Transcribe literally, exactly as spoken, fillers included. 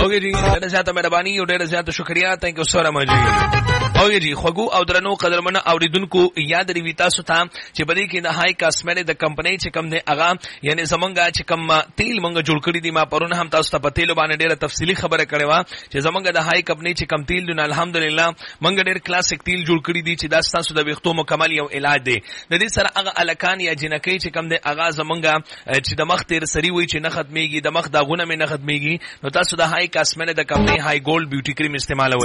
اوګه جی ډېر زیاته مهرباني او ډېر زیاته شکریا تانک یو سره مجي اوګه جی خوګو او درنو قدرمن اوریدونکو یاد لري تاسو ته چې بری کې د هاي کاسمیټک د کمپنۍ چې کم دی اغا یعنی زمونږه چې کم تیل مونږ جوړ کړی دی ما پرونه هم تاسو ته په تیل باندې ډېره تفصیلی خبره کړې و چې زمونږه د هاي کمپنۍ چې کم تیل دی الحمدلله مونږ ډېر کلاسیک تیل جوړ کړی دی چې دا تاسو د ویښتو مکمل یو علاج دی د دې سره هغه الکان یا جنکی چې کم دی اغا زمونږه چې د مخ تیر سری وي چې نه ختميږي د مخ داغونه مې نه ختميږي نو تاسو د هاي کاسمیټک د کمپنۍ هاي ګولډ بیوټي کریم استعمال